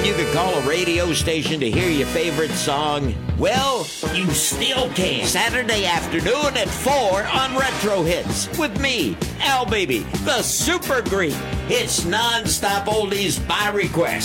You could call a radio station to hear your favorite song. Well, you still can. Saturday afternoon at 4 on Retro Hits with me, Al Baby, the Super Greek. It's non-stop oldies by request.